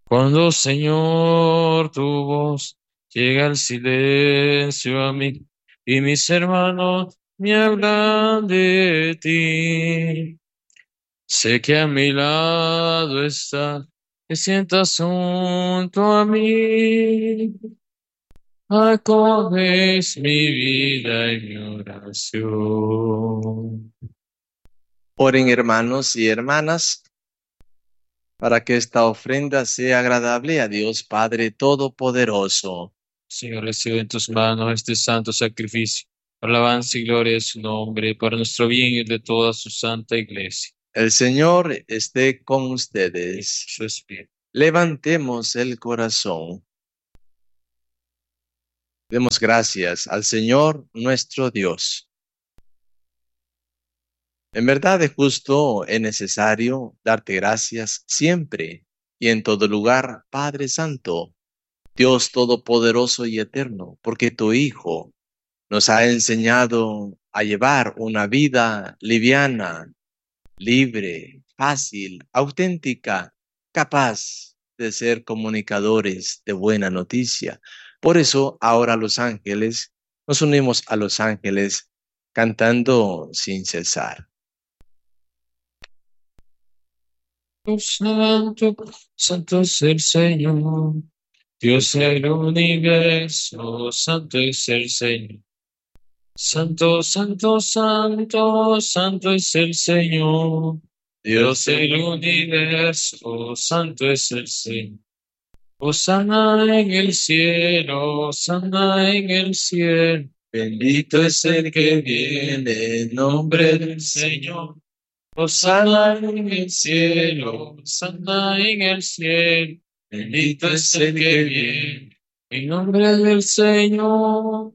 Cuando, Señor, tu voz llega al silencio a mí y mis hermanos me hablan de ti. Sé que a mi lado está, te sientas junto a mí. Acoges mi vida y mi oración. Oren, hermanos y hermanas, para que esta ofrenda sea agradable a Dios Padre Todopoderoso. Señor, recibe en tus manos este santo sacrificio, para alabanza y gloria de su nombre, para nuestro bien y el de toda su santa iglesia. El Señor esté con ustedes. Su espíritu. Levantemos el corazón. Demos gracias al Señor nuestro Dios. En verdad es justo, es necesario darte gracias siempre y en todo lugar, Padre Santo, Dios Todopoderoso y Eterno, porque tu Hijo nos ha enseñado a llevar una vida liviana, libre, fácil, auténtica, capaz de ser comunicadores de buena noticia. Por eso ahora los ángeles, nos unimos a los ángeles cantando sin cesar. Santo, santo es el Señor, Dios del universo, santo es el Señor. Santo, santo, santo, santo es el Señor, Dios del universo, santo es el Señor. Hosana en el cielo, Hosana en el cielo. Bendito es el que viene en nombre del Señor. Hosana en el cielo, Hosana en el cielo. Bendito es el que viene en nombre del Señor.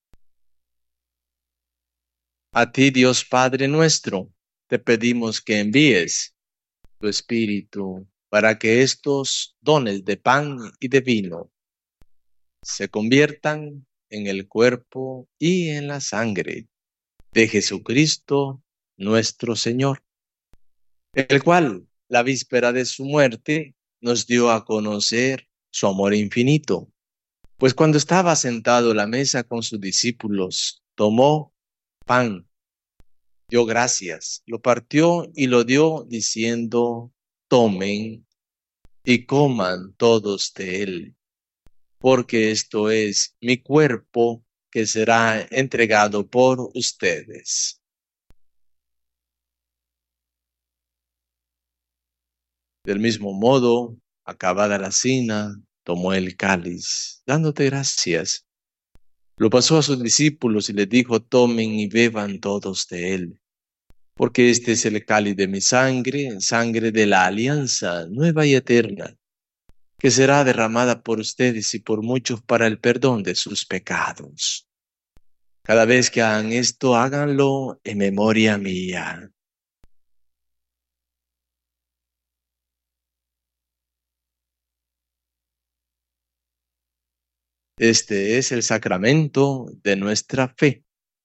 A ti, Dios Padre nuestro, te pedimos que envíes tu Espíritu para que estos dones de pan y de vino se conviertan en el cuerpo y en la sangre de Jesucristo nuestro Señor, el cual, la víspera de su muerte, nos dio a conocer su amor infinito. Pues cuando estaba sentado a la mesa con sus discípulos, tomó pan, dio gracias, lo partió y lo dio diciendo: tomen y coman todos de él, porque esto es mi cuerpo que será entregado por ustedes. Del mismo modo, acabada la cena, tomó el cáliz, dándote gracias. Lo pasó a sus discípulos y les dijo: tomen y beban todos de él, porque este es el cáliz de mi sangre, sangre de la alianza nueva y eterna, que será derramada por ustedes y por muchos para el perdón de sus pecados. Cada vez que hagan esto, háganlo en memoria mía. Este es el sacramento de nuestra fe.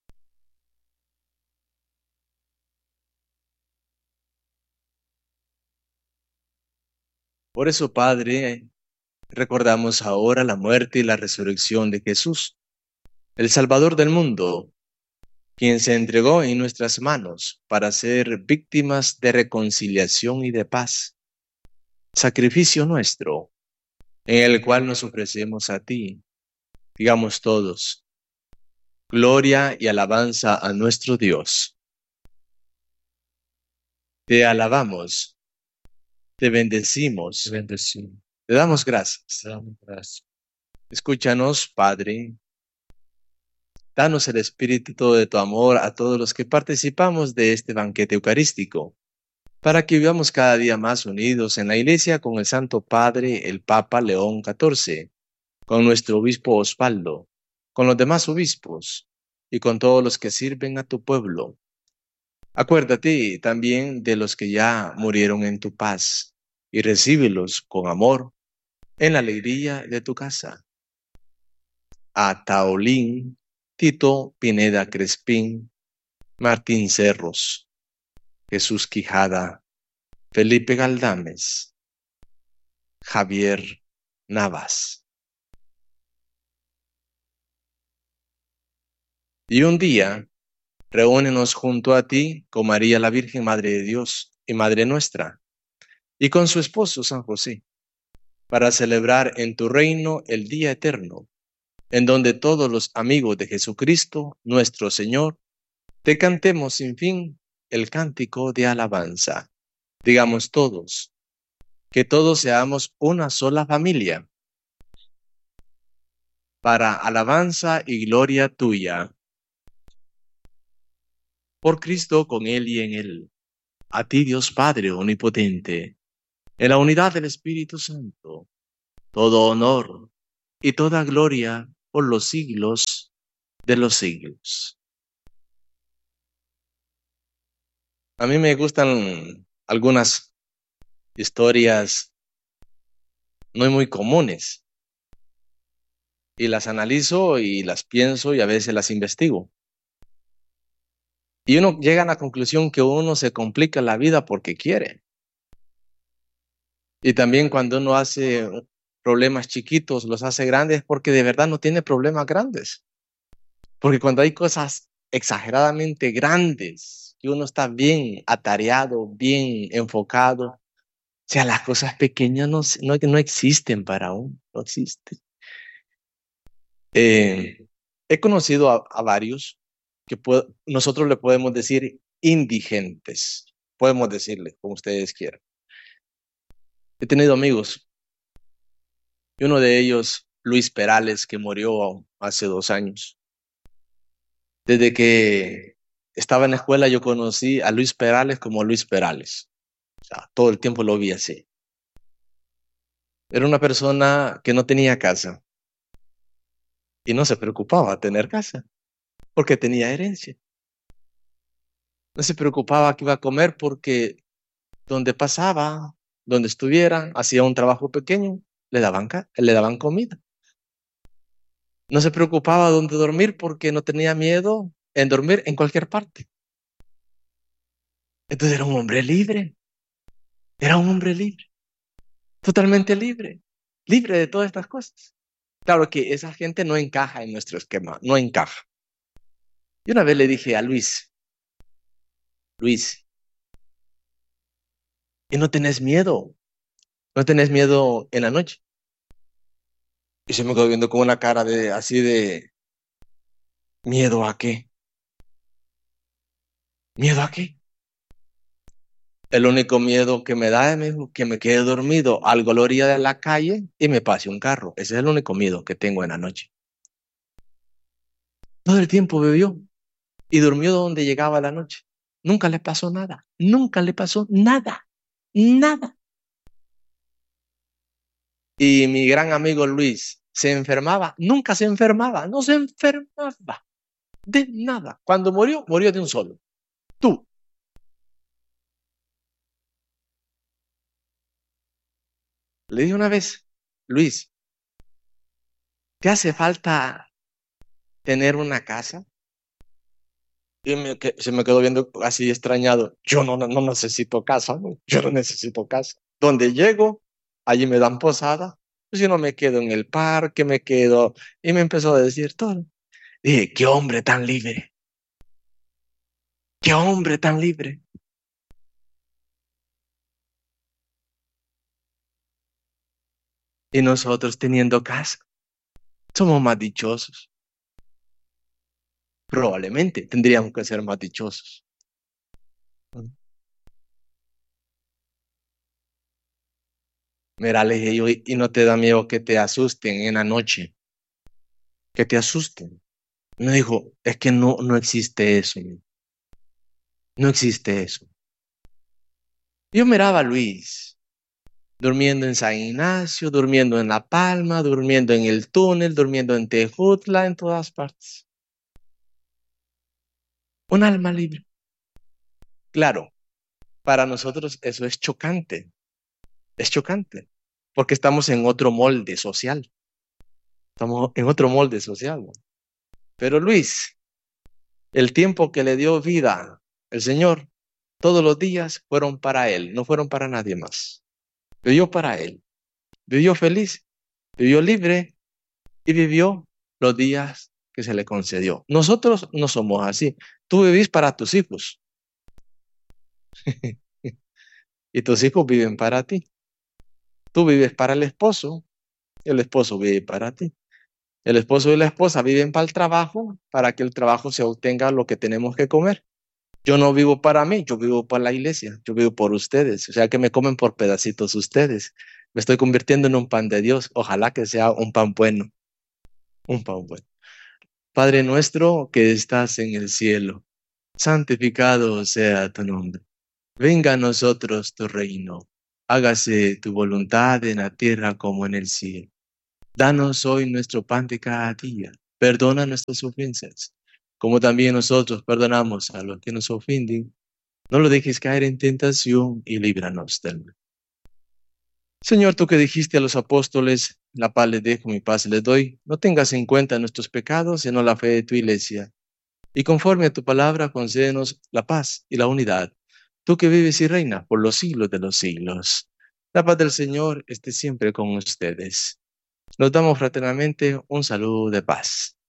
Por eso, Padre, recordamos ahora la muerte y la resurrección de Jesús, el Salvador del mundo, quien se entregó en nuestras manos para ser víctimas de reconciliación y de paz, sacrificio nuestro, en el cual nos ofrecemos a ti. Digamos todos: gloria y alabanza a nuestro Dios. Te alabamos, te bendecimos, Bendecido. te damos gracias. Damos gracias. Escúchanos, Padre. Danos el espíritu de tu amor a todos los que participamos de este banquete eucarístico, para que vivamos cada día más unidos en la Iglesia con el Santo Padre, el Papa León XIV, con nuestro obispo Osvaldo, con los demás obispos y con todos los que sirven a tu pueblo. Acuérdate también de los que ya murieron en tu paz y recíbelos con amor en la alegría de tu casa. A Taolín, Tito Pineda Crespín, Martín Cerros, Jesús Quijada, Felipe Galdames, Javier Navas. Y un día, reúnenos junto a ti con María la Virgen, Madre de Dios y Madre nuestra, y con su esposo San José, para celebrar en tu reino el día eterno, en donde todos los amigos de Jesucristo, nuestro Señor, te cantemos sin fin el cántico de alabanza. Digamos todos, que todos seamos una sola familia, para alabanza y gloria tuya. Por Cristo, con Él y en Él. A ti, Dios Padre omnipotente, en la unidad del Espíritu Santo, todo honor y toda gloria por los siglos de los siglos. A mí me gustan algunas historias no muy comunes y las analizo y las pienso y a veces las investigo. Y uno llega a la conclusión que uno se complica la vida porque quiere. Y también cuando uno hace problemas chiquitos, los hace grandes porque de verdad no tiene problemas grandes. Porque cuando hay cosas exageradamente grandes, que uno está bien atareado, bien enfocado, o sea, las cosas pequeñas no existen para uno, no existen. He conocido a varios que nosotros le podemos decir indigentes, podemos decirle como ustedes quieran. He tenido amigos y uno de ellos, Luis Perales, que murió hace 2 años. Desde que estaba en la escuela yo conocí a Luis Perales como Luis Perales. O sea, todo el tiempo lo vi así. Era una persona que no tenía casa y no se preocupaba de tener casa porque tenía herencia. No se preocupaba que iba a comer porque donde pasaba, donde estuviera, hacía un trabajo pequeño, le daban comida. No se preocupaba dónde dormir porque no tenía miedo en dormir en cualquier parte. Entonces era un hombre libre. Era un hombre libre. Totalmente libre. Libre de todas estas cosas. Claro que esa gente no encaja en nuestro esquema. No encaja. Y una vez le dije a Luis, ¿y no tenés miedo? ¿No tenés miedo en la noche? Y se me quedó viendo con una cara así de, ¿miedo a qué? ¿Miedo a qué? El único miedo que me da es que me quede dormido algo a la orilla de la calle y me pase un carro. Ese es el único miedo que tengo en la noche. Todo el tiempo bebió y durmió donde llegaba la noche. Nunca le pasó nada. Nunca le pasó nada. Nada. Y mi gran amigo Luis se enfermaba. Nunca se enfermaba. No se enfermaba de nada. Cuando murió, murió de un solo. Tú. Le dije una vez, Luis, ¿te hace falta tener una casa? Y se me quedó viendo así extrañado. Yo no necesito casa, ¿no? Yo no necesito casa. Donde llego, allí me dan posada. Pues yo no me quedo en el parque, me quedo. Y me empezó a decir todo. Dije, qué hombre tan libre. Qué hombre tan libre. Y nosotros teniendo casa, somos más dichosos. Probablemente tendríamos que ser más dichosos. Mira, le dije yo, y no te da miedo que te asusten en la noche, que te asusten. Me dijo, es que no existe eso. No existe eso. Yo miraba a Luis durmiendo en San Ignacio, durmiendo en La Palma, durmiendo en el túnel, durmiendo en Tejutla, en todas partes. Un alma libre. Claro, para nosotros eso es chocante. Es chocante. Porque estamos en otro molde social. Estamos en otro molde social, ¿no? Pero Luis, el tiempo que le dio vida el Señor, todos los días fueron para él, no fueron para nadie más. Vivió para él. vivió feliz, vivió libre y vivió los días que se le concedió. Nosotros no somos así. Tú vivís para tus hijos y tus hijos viven para ti. Tú vives para el esposo vive para ti. El esposo y la esposa viven para el trabajo, para que el trabajo se obtenga lo que tenemos que comer. Yo no vivo para mí, yo vivo para la iglesia, yo vivo por ustedes. O sea que me comen por pedacitos ustedes. Me estoy convirtiendo en un pan de Dios. Ojalá que sea un pan bueno, un pan bueno. Padre nuestro que estás en el cielo, santificado sea tu nombre. Venga a nosotros tu reino. Hágase tu voluntad en la tierra como en el cielo. Danos hoy nuestro pan de cada día. Perdona nuestras ofensas, como también nosotros perdonamos a los que nos ofenden. No lo dejes caer en tentación y líbranos del mal. Señor, tú que dijiste a los apóstoles, la paz les dejo, mi paz les doy, no tengas en cuenta nuestros pecados, sino la fe de tu iglesia. Y conforme a tu palabra, concédenos la paz y la unidad. Tú que vives y reinas por los siglos de los siglos. La paz del Señor esté siempre con ustedes. Nos damos fraternalmente un saludo de paz.